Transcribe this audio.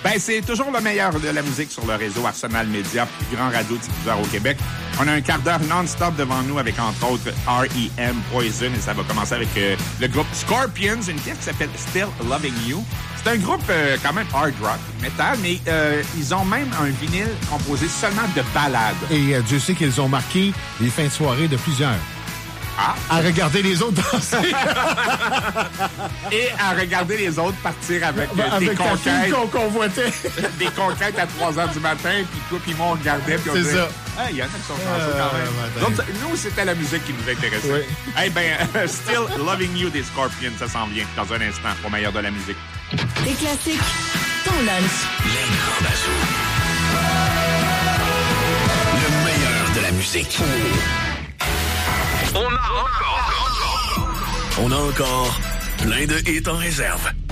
Ben, c'est toujours le meilleur de la musique sur le réseau Arsenal Média, plus grand radio-diffuseur au Québec. On a un quart d'heure non-stop devant nous avec, entre autres, R.E.M. Poison, et ça va commencer avec le groupe Scorpions, une pièce qui s'appelle Still Loving You. C'est un groupe quand même hard rock, metal, mais ils ont même un vinyle composé seulement de ballades. Et Dieu sait qu'ils ont marqué les fins de soirée de plusieurs. Ah. À regarder les autres danser. Et à regarder les autres partir avec des conquêtes. Qu'on convoitait. Des conquêtes à 3 h du matin, puis toi, puis moi, on regardait, puis on disait... ça. Ah, il y en a qui sont chanceux quand même. Donc, nous, c'était la musique qui nous intéressait. Oui. Eh bien, Still Loving You des Scorpions, ça s'en vient dans un instant au meilleur de la musique. Des classiques, ton lunch. Les grands bazous. Le meilleur de la musique. On a encore plein de hits en réserve.